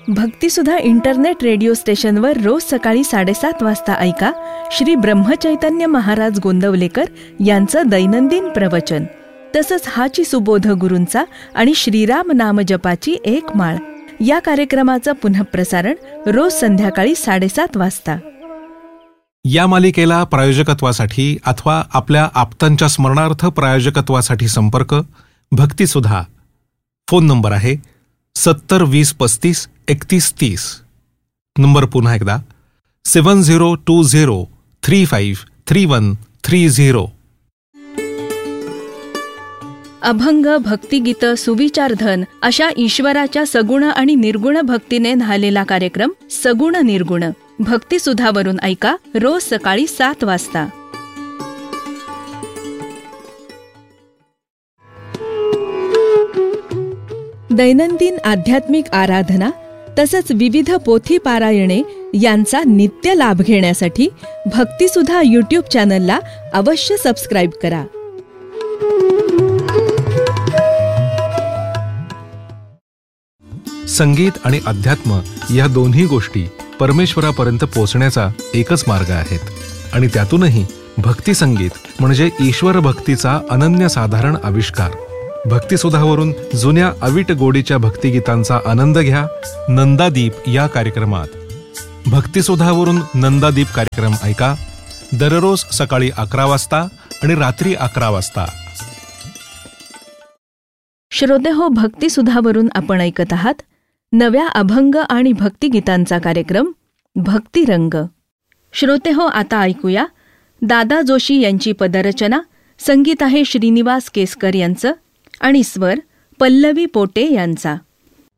भक्तिसुधा internet radio स्टेशनवर रोज सकाळी 7:30 वाजता ऐका श्री ब्रह्मचैतन्य महाराज गोंदवलेकर यांचं दैनंदिन प्रवचन. तसंच हाची सुबोध गुरूंचा आणि श्रीराम नाम जपाची एक माळ या कार्यक्रमाचं पुनःप्रसारण रोज संध्याकाळी 7:30 वाजता. या मालिकेला प्रायोजकत्वासाठी अथवा आपल्या आप्तांच्या स्मरणार्थ प्रायोजकत्वासाठी संपर्क भक्तिसुधा. फोन नंबर आहे 7020353130. नंबर पुन्हा एकदा 7020353130. अभंग, भक्तिगीत, सुविचारधन अशा ईश्वराच्या सगुण आणि निर्गुण भक्तीने न्हालेला कार्यक्रम सगुण निर्गुण भक्तिसुधावरून ऐका रोज सकाळी 7 वाजता. दैनंदिन आध्यात्मिक आराधना तसंच विविध पोथी पारायणे यांचा नित्य लाभ घेण्यासाठी भक्तिसुधा यूट्यूब चॅनलला अवश्य सबस्क्राईब करा. संगीत आणि अध्यात्म या दोन्ही गोष्टी परमेश्वरापर्यंत पोहोचण्याचा एकच मार्ग आहेत आणि त्यातूनही भक्ती संगीत म्हणजे ईश्वर भक्तीचा अनन्यसाधारण आविष्कार. भक्तिसुधावरून जुन्या अवीट गोडीच्या भक्तिगीतांचा आनंद घ्या नंदादीप या कार्यक्रमात. भक्तिसुधावरून नंदादीप कार्यक्रम ऐका दररोज सकाळी 11 वाजता आणि रात्री 11 वाजता. श्रोतेहो, भक्तिसुधावरून आपण ऐकत आहात नव्या अभंग आणि भक्तिगीतांचा कार्यक्रम भक्तिरंग. श्रोतेहो, आता ऐकूया दादा जोशी यांची पदरचना. संगीत आहे श्रीनिवास केसकर यांचं आणि स्वर पल्लवी पोटे यांचा.